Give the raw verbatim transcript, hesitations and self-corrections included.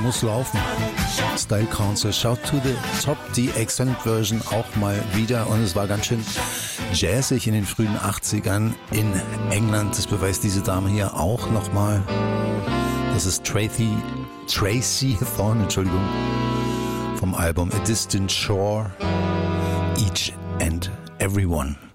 muss laufen. Style Council, Shout to the Top, die Extended Version auch mal wieder. Und es war ganz schön jazzig in den frühen achtzigern in England. Das beweist diese Dame hier auch nochmal. Das ist Tracy, Tracy Thorn, Entschuldigung, vom Album A Distant Shore, Each and Everyone.